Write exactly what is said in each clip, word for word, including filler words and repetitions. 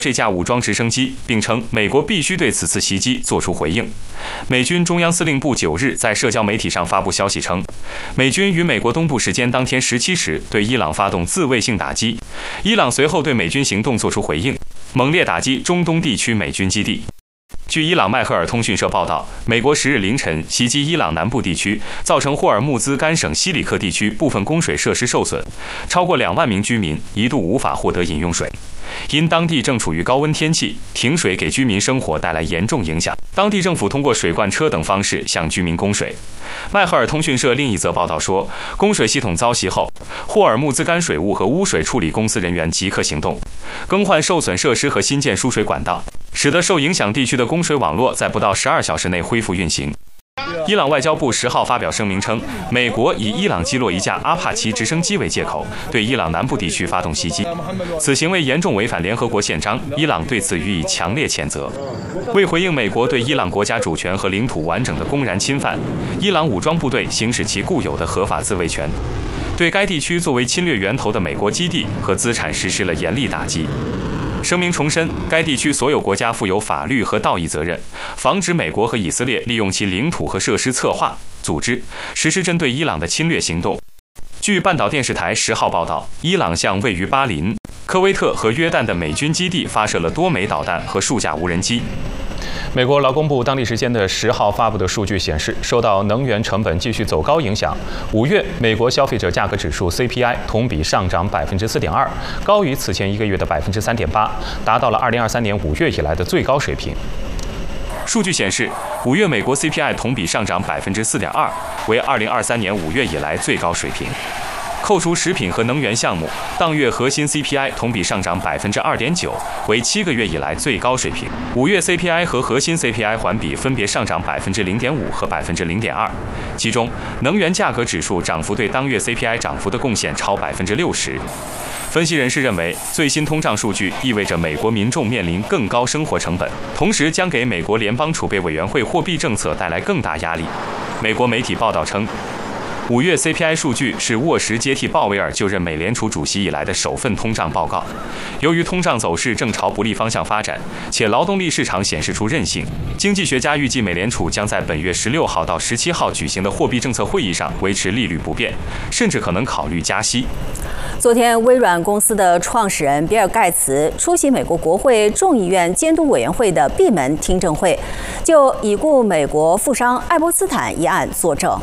这架武装直升机，并称美国必须对此次袭击作出回应。美军中央司令部九日在社交媒体上发布消息称，美军于美国东部时间当天十七时对伊朗发动自卫性打击，伊朗随后对美军行动作出回应，猛烈打击中东地区美军基地。据伊朗迈赫尔通讯社报道，美国十日凌晨袭击伊朗南部地区，造成霍尔木兹干省西里克地区部分供水设施受损，超过两万名居民一度无法获得饮用水。因当地正处于高温天气，停水给居民生活带来严重影响。当地政府通过水罐车等方式向居民供水。迈赫尔通讯社另一则报道说，供水系统遭袭后，霍尔木兹干水务和污水处理公司人员即刻行动，更换受损设施和新建输水管道，使得受影响地区的供水网络在不到十二小时内恢复运行。伊朗外交部十号发表声明称，美国以伊朗击落一架阿帕奇直升机为借口，对伊朗南部地区发动袭击，此行为严重违反联合国宪章，伊朗对此予以强烈谴责。为回应美国对伊朗国家主权和领土完整的公然侵犯，伊朗武装部队行使其固有的合法自卫权，对该地区作为侵略源头的美国基地和资产实施了严厉打击。声明重申，该地区所有国家负有法律和道义责任，防止美国和以色列利用其领土和设施策划、组织、实施针对伊朗的侵略行动。据半岛电视台十号报道，伊朗向位于巴林、科威特和约旦的美军基地发射了多枚导弹和数架无人机。 美国劳工部当地时间的十号发布的数据显示，受到能源成本继续走高影响，五月美国消费者价格指数 C P I 同比上涨百分之四点二，高于此前一个月的百分之三点八，达到了二零二三年五月以来的最高水平。 数据显示，五月美国 C P I 同比上涨百分之四点二，为二零二三年五月以来最高水平。扣除食品和能源项目，当月核心 C P I 同比上涨百分之二点九，为七个月以来最高水平。五月 C P I 和核心 C P I 环比分别上涨百分之零点五和百分之零点二，其中能源价格指数涨幅对当月 C P I 涨幅的贡献超百分之六十。分析人士认为，最新通胀数据意味着美国民众面临更高生活成本，同时将给美国联邦储备委员会货币政策带来更大压力。美国媒体报道称，五月 C P I 数据是沃什接替鲍威尔就任美联储主席以来的首份通胀报告。由于通胀走势正朝不利方向发展，且劳动力市场显示出韧性，经济学家预计美联储将在本月十六号到十七号举行的货币政策会议上维持利率不变，甚至可能考虑加息。 昨天，微软公司的创始人比尔·盖茨出席美国国会众议院监督委员会的闭门听证会，就已故美国富商爱泼斯坦一案作证。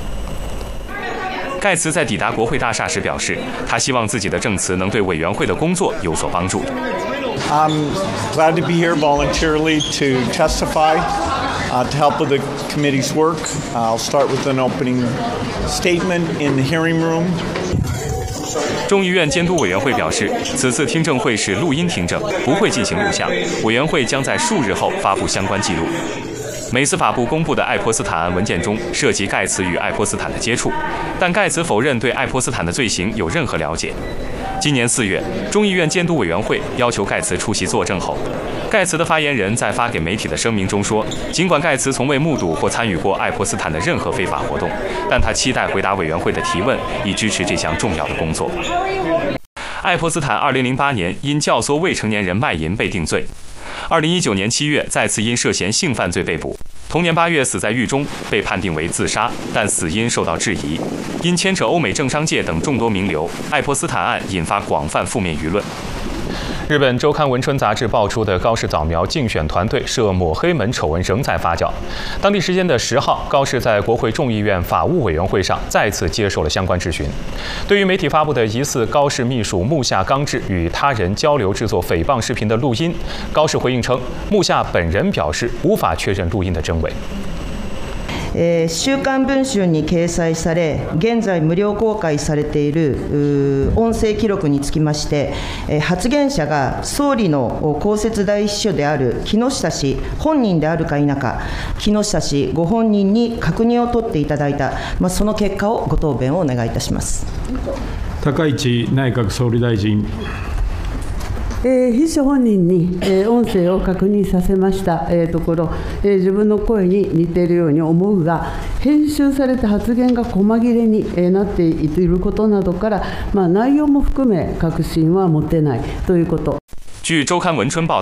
盖茨在抵达国会大厦时表示，他希望自己的证词能对委员会的工作有所帮助。 I'm glad to be here voluntarily to testify, uh, to help with the committee's work. I'll start with an opening statement in the hearing room. 众议院监督委员会表示，此次听证会是录音听证，不会进行录像，委员会将在数日后发布相关记录。美司法部公布的爱泼斯坦案文件中涉及盖茨与爱泼斯坦的接触，但盖茨否认对爱泼斯坦的罪行有任何了解。今年四月，众议院监督委员会要求盖茨出席作证后，盖茨的发言人在发给媒体的声明中说，尽管盖茨从未目睹或参与过爱泼斯坦的任何非法活动，但他期待回答委员会的提问，以支持这项重要的工作。爱泼斯坦二零零八年因教唆未成年人卖淫被定罪，二零一九年七月再次因涉嫌性犯罪被捕，同年八月死在狱中，被判定为自杀，但死因受到质疑。因牵扯欧美政商界等众多名流，爱泼斯坦案引发广泛负面舆论。 日本周刊文春杂志爆出的高市早苗竞选团队涉抹黑门丑闻仍在发酵。当地时间的十号，高市在国会众议院法务委员会上再次接受了相关质询。对于媒体发布的疑似高市秘书木下刚志与他人交流制作诽谤视频的录音，高市回应称，木下本人表示无法确认录音的真伪。 えー、週刊文春に掲載され、現在無料公開されている音声記録につきまして、えー、発言者が総理の公設第一秘書である木下氏本人であるか否か、木下氏ご本人に確認を取っていただいた、まあ、その結果をご答弁をお願いいたします。 高市内閣総理大臣。 えー、秘書本人に、えー、音声を確認させました、えー、ところ、えー、自分の声に似ているように思うが、編集された発言が細切れに、えー、なっていることなどから、まあ、内容も含め確信は持てないということ。 据周刊文春报道。